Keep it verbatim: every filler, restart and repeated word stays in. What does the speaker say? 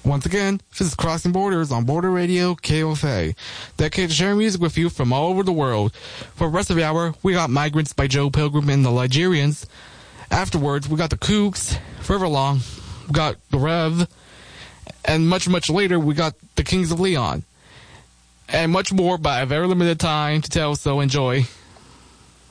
Once again, this is Crossing Borders on Border Radio K O F A, dedicated to sharing music with you from all over the world. For the rest of the hour, we got Migrants by Joe Pilgrim and the Ligerians. Afterwards, we got the Kooks. Further along, we got the Rev. And much, much later, we got the Kings of Leon. And much more, but I have very limited time to tell, so enjoy.